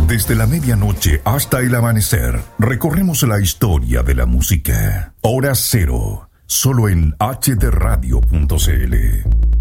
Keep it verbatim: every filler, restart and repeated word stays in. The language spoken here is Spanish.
Desde la medianoche hasta el amanecer, recorremos la historia de la música. Hora Cero, solo en h d radio punto c l.